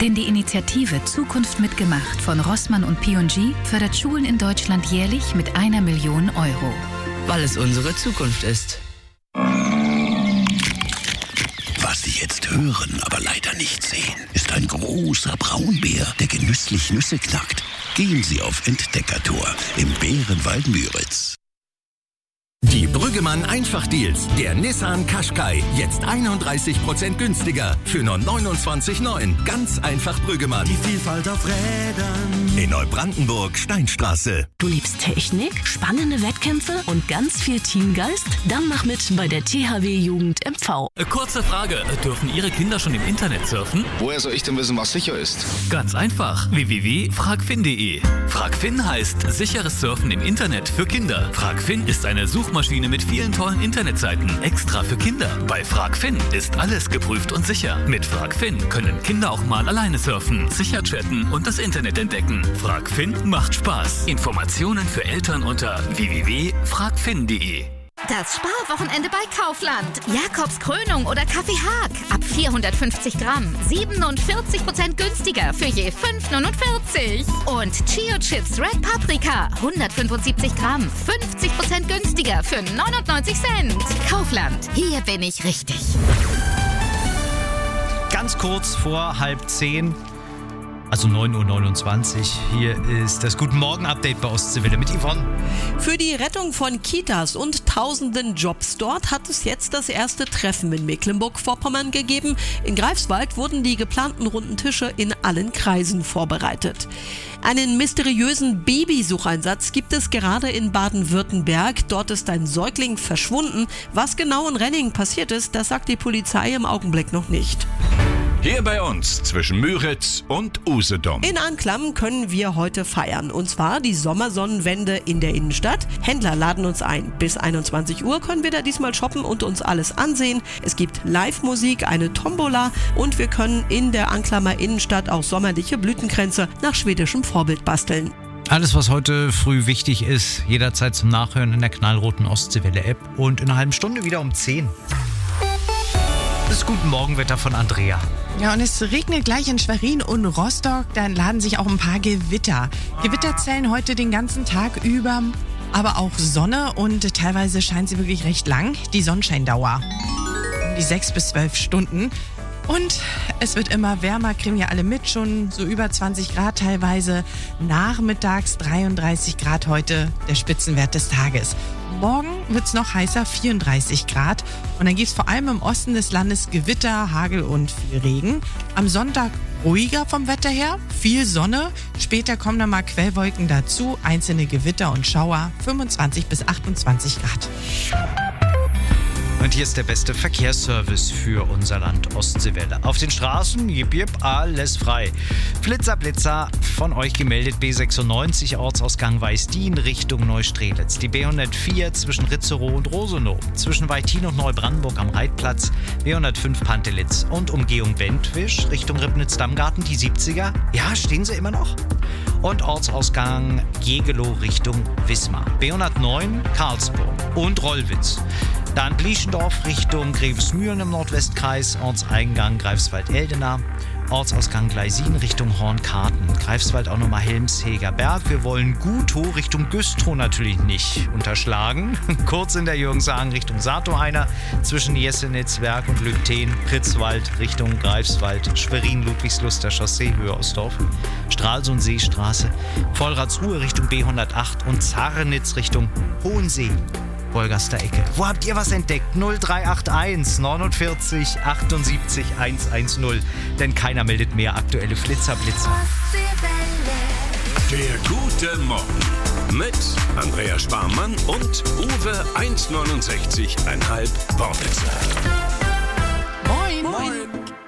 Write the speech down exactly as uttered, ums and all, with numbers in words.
Denn die Initiative Zukunft mitgemacht von Rossmann und P und G fördert Schulen in Deutschland jährlich mit einer Million Euro. Weil es unsere Zukunft ist. Was Sie jetzt hören, aber leider nicht sehen, ist ein großer Braunbär, der genüsslich Nüsse knackt. Gehen Sie auf Entdeckertour im Bärenwald Müritz. Die Brüggemann Einfach-Deals. Der Nissan Qashqai. Jetzt einunddreißig Prozent günstiger. Für nur neunundzwanzig Komma neun. Ganz einfach Brüggemann. Die Vielfalt auf Rädern. In Neubrandenburg, Steinstraße. Du liebst Technik, spannende Wettkämpfe und ganz viel Teamgeist? Dann mach mit bei der T H W-Jugend M V. Kurze Frage. Dürfen Ihre Kinder schon im Internet surfen? Woher soll ich denn wissen, was sicher ist? Ganz einfach. w w w punkt fragfin punkt de. Fragfin heißt sicheres Surfen im Internet für Kinder. Fragfin ist eine Suchmaschine mit vielen tollen Internetseiten, extra für Kinder. Bei Fragfin ist alles geprüft und sicher. Mit Fragfin können Kinder auch mal alleine surfen, sicher chatten und das Internet entdecken. Fragfin macht Spaß. Informationen für Eltern unter w w w punkt fragfin punkt de. Das Sparwochenende bei Kaufland. Jakobs Krönung oder Kaffee Haag. Ab vierhundertfünfzig Gramm. siebenundvierzig Prozent günstiger für je fünf neunundvierzig. Und Chio Chips Red Paprika. hundertfünfundsiebzig Gramm. fünfzig Prozent günstiger für neunundneunzig Cent. Kaufland. Hier bin ich richtig. Ganz kurz vor halb zehn. Also neun Uhr neunundzwanzig. Hier ist das Guten Morgen-Update bei Ostseewelle mit Yvonne. Für die Rettung von Kitas und tausenden Jobs dort hat es jetzt das erste Treffen in Mecklenburg-Vorpommern gegeben. In Greifswald wurden die geplanten runden Tische in allen Kreisen vorbereitet. Einen mysteriösen Babysucheinsatz gibt es gerade in Baden-Württemberg. Dort ist ein Säugling verschwunden. Was genau in Renning passiert ist, das sagt die Polizei im Augenblick noch nicht. Hier bei uns zwischen Müritz und Usedom. In Anklam können wir heute feiern. Und zwar die Sommersonnenwende in der Innenstadt. Händler laden uns ein. Bis einundzwanzig Uhr können wir da diesmal shoppen und uns alles ansehen. Es gibt Live-Musik, eine Tombola und wir können in der Anklamer Innenstadt auch sommerliche Blütenkränze nach schwedischem Vorbild basteln. Alles, was heute früh wichtig ist, jederzeit zum Nachhören in der knallroten Ostseewelle-App und in einer halben Stunde wieder um zehn. Das Guten Morgenwetter von Andrea. Ja, und es regnet gleich in Schwerin und Rostock. Dann laden sich auch ein paar Gewitter. Gewitter zählen heute den ganzen Tag über, aber auch Sonne und teilweise scheint sie wirklich recht lang. Die Sonnenscheindauer um die sechs bis zwölf Stunden. Und es wird immer wärmer, kriegen ja alle mit, schon so über zwanzig Grad teilweise. Nachmittags dreiunddreißig Grad heute, der Spitzenwert des Tages. Morgen wird es noch heißer, vierunddreißig Grad. Und dann gibt es vor allem im Osten des Landes Gewitter, Hagel und viel Regen. Am Sonntag ruhiger vom Wetter her, viel Sonne. Später kommen dann mal Quellwolken dazu, einzelne Gewitter und Schauer, fünfundzwanzig bis achtundzwanzig Grad. Und hier ist der beste Verkehrsservice für unser Land Ostseewelle. Auf den Straßen, jip, jip, alles frei. Flitzer, Blitzer, von euch gemeldet B sechsundneunzig, Ortsausgang Weißdien Richtung Neustrelitz. Die B hundertvier zwischen Ritzerow und Rosenow. Zwischen Weitin und Neubrandenburg am Reitplatz. B hundertfünf Pantelitz und Umgehung Wendwisch Richtung Ribnitz-Dammgarten. Die siebziger. Ja, stehen sie immer noch? Und Ortsausgang Jegelow Richtung Wismar. B hundertneun Karlsburg und Rollwitz. Dann Blieschendorf Richtung Grevesmühlen im Nordwestkreis, Ortseingang Greifswald-Eldena, Ortsausgang Gleisin Richtung Hornkarten, Greifswald auch nochmal Helmsheger Berg. Wir wollen Gutow Richtung Güstrow natürlich nicht unterschlagen. Kurz in der Jürgenshagen Richtung Satow-Einer, zwischen Jesenitzberg und Lübten, Pritzwald Richtung Greifswald, Schwerin, Ludwigsluster Chaussee, Höhe Ostdorf, Stralsund-Seestraße, Vollratsruhe Richtung B hundertacht und Zarnitz Richtung Hohensee. Wolgaster Ecke. Wo habt ihr was entdeckt? null drei acht eins neunundvierzig achtundsiebzig hundertzehn. Denn keiner meldet mehr aktuelle Flitzerblitzer. Der Gute Morgen mit Andrea Sparmann und Uwe eins neunundsechzig Komma fünf Wortwitzer. Moin! Moin!